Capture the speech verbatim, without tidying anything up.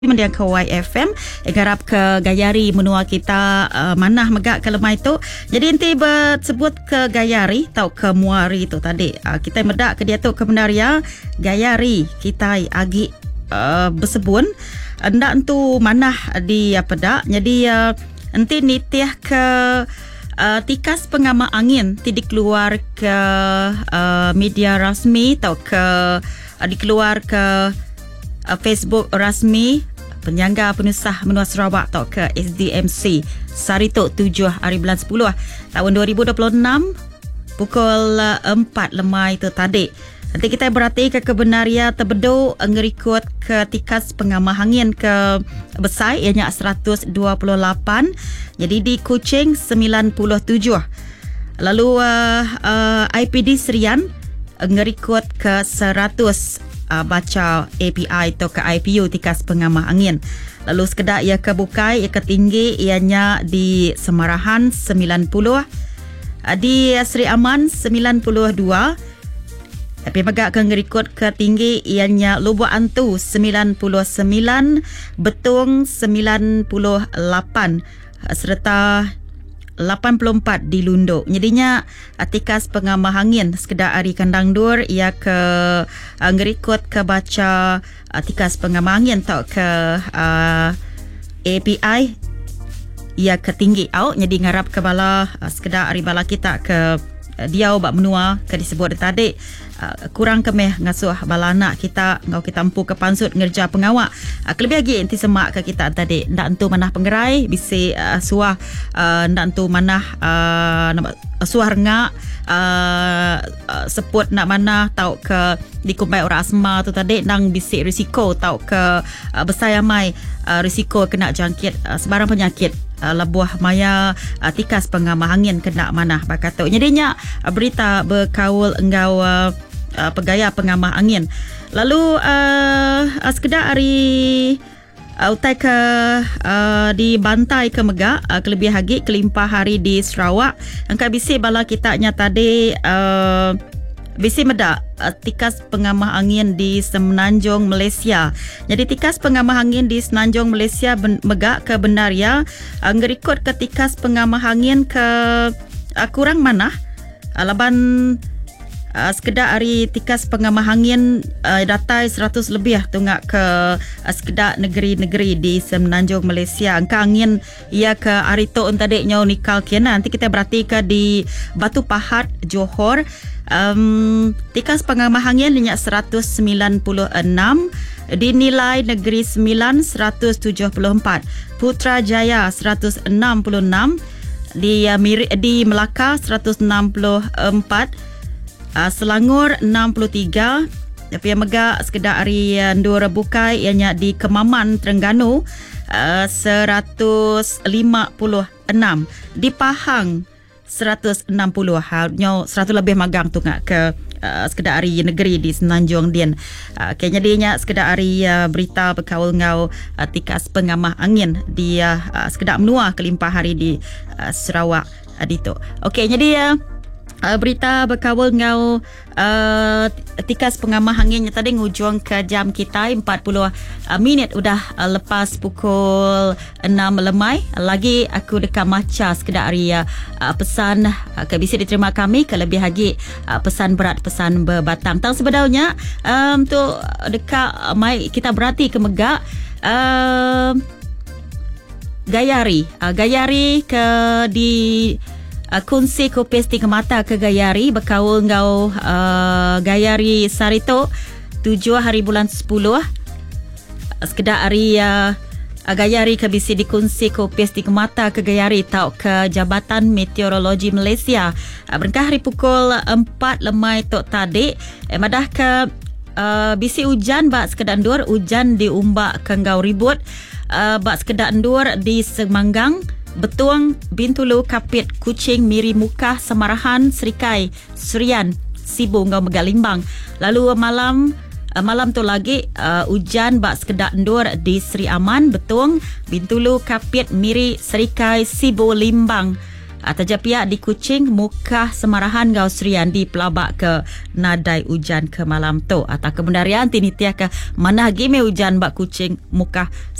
mendiang ke Y F M garap ke gayari menua kita uh, manah megak ke lemai tu. Jadi inti bersebut ke gayari tau ke muari tu tadi. Uh, kita medak ke dia tu ke benaria gayari kita agi uh, bersebun ndak tu manah di apa dak. Jadi uh, enti nitiah ke uh, tikas pengama angin tidak keluar ke uh, media rasmi tau ke uh, dikeluar ke uh, Facebook rasmi Penyangga Penusah Menua Sarawak atau ke S D M C Sarito tujuh hari bulan sepuluh tahun dua ribu dua puluh enam pukul empat lemai tu tadi. Nanti kita berhati ke kebenaria terbedu ngerikut ke tikas pengamah angin ke Besai ianya seratus dua puluh lapan. Jadi di Kuching sembilan puluh tujuh. Lalu uh, uh, I P D Serian ngerikut ke seratus. Uh, baca A P I atau ke I P U tikas pengamah angin. Lalu sekedar ia ke Bukai, ia ke tinggi ianya di Semarahan sembilan puluh, uh, di Seri Aman sembilan puluh dua, tapi megak ke ngerikut ke tinggi ianya Lubuk Antu sembilan puluh sembilan, Betung sembilan puluh lapan, uh, serta lapan puluh empat di Lunduk. Jadinya tikas pengamah angin sekedar ari kandang dur ia ke uh, ngerikut ke baca uh, tikas pengamah angin tau ke uh, A P I ia ke tinggi au. Jadi ngarap ke bala uh, sekedar ari bala kita ke uh, diau bak menua ke disebut tadi uh, kurang kemeh ngasuh bala anak kita ngau kita empu ke pansut ngerja pengawak. Uh, kelebih lagi enti semak ke kita tadi ndak entu manah penggerai bisi uh, suah uh, ndak entu manah uh, suah rengak uh, uh, seput nak manah tau ke dikumpai orang asma tu tadi nang bisi risiko tau ke uh, besar amai uh, risiko kena jangkit uh, sebarang penyakit uh, labuah maya uh, tikas pengamah angin kena manah bakatu. Jadinya uh, berita berkaul engau uh, uh, pegaya pengamah angin. Lalu uh, uh, sekedar hari uh, utai ke uh, di Bantai ke Megak uh, kelebih lagi kelimpah hari di Sarawak angka bisi bala kita nya tadi uh, bisi medak uh, tikas pengamah angin di Semenanjung Malaysia. Jadi tikas pengamah angin di Semenanjung Malaysia ben, Megak ke benaria uh, ngerikut ke tikas pengamah angin ke uh, kurang manah uh, laban Uh, sekedar hari tikas pengamah angin uh, datai seratus lebih tunggak ke uh, sekedar negeri-negeri di Semenanjung Malaysia. Angka angin ia ke Arito tadi nyau nikal kiana. Nanti kita berhati ke di Batu Pahat Johor. Um, tikas pengamah angin minyak seratus sembilan puluh enam, dinilai Negeri Sembilan seratus tujuh puluh empat, Putrajaya seratus enam puluh enam, di uh, Miri, di Melaka seratus enam puluh empat, Uh, Selangor enam puluh tiga, tapi yang megak sekedar hari uh, Ndur Bukai ianya di Kemaman Terengganu uh, seratus lima puluh enam, di Pahang seratus enam puluh, hanya seratus lebih magang tu ngak ke uh, sekedar hari negeri di Semenanjung Dian. Uh, kayaknya dia sekedar hari uh, berita berkawal ngau uh, tikas pengamah angin di uh, uh, sekedar menua kelimpah hari di uh, Sarawak uh, dito. Okey, jadi uh, Uh, berita berkawal ngau uh, tikas pengamah angin tadi ngujung ke jam kita empat puluh uh, minit udah uh, lepas pukul enam lemai. Lagi aku dekat maca sekedar hari uh, pesan uh, ke bisa diterima kami kelebih lagi uh, pesan berat pesan berbatang. Tang sebenarnya um, tu dekat uh, mai kita berhati ke Megak uh, Gayari uh, Gayari ke di Uh, kunci kopes tiga mata ke Gayari berkawal ngau uh, Gayari Sarito tujuh hari bulan sepuluh. Uh, sekedar hari uh, uh, Gayari ke bisi di kunci kopes tiga mata ke Gayari tau ke Jabatan Meteorologi Malaysia. Uh, berkah hari pukul empat lemai tok tadi eh, madah ke uh, bisi hujan bak sekedar ndur hujan di umbak ke ngau ribut uh, bak sekedar ndur di Semanggang, Betuang, Bintulu, Kapit, Kuching, Miri Mukah, Semarahan, Serikai, Serian, Sibu, Ngau Megalimbang. Lalu malam uh, malam tu lagi uh, hujan bak sekedar endur di Seri Aman, Betuang, Bintulu, Kapit, Miri, Serikai, Sibu, Limbang. Ataja pihak di Kuching muka semarahan gau Serian di pelabak ke nadai hujan ke malam tu. Atau kebendarian tini tiak ke mana gime hujan bak Kuching muka